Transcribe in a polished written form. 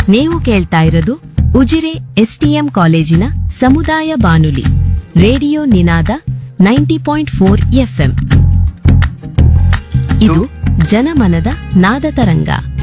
ನೀವು ಕೇಳ್ತಾ ಇರೋದು ಉಜಿರೆ ಎಸ್ಟಿಎಂ ಕಾಲೇಜಿನ ಸಮುದಾಯ ಬಾನುಲಿ ರೇಡಿಯೋ ನಿನಾದ 90.4 FM. ಇದು ಜನಮನದ ನಾದ ತರಂಗ.